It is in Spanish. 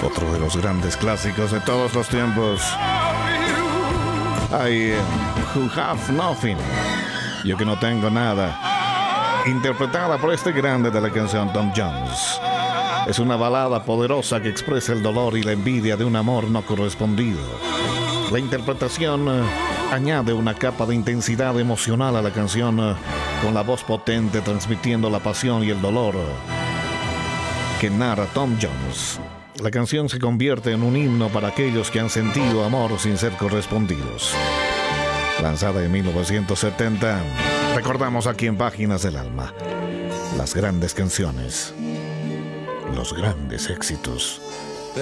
Otro de los grandes clásicos de todos los tiempos. I Who Have Nothing. Yo que no tengo nada. Interpretada por este grande de la canción, Tom Jones. Es una balada poderosa que expresa el dolor y la envidia de un amor no correspondido. La interpretación añade una capa de intensidad emocional a la canción, con la voz potente transmitiendo la pasión y el dolor que narra Tom Jones. La canción se convierte en un himno para aquellos que han sentido amor sin ser correspondidos. Lanzada en 1970, recordamos aquí en Páginas del Alma las grandes canciones, los grandes éxitos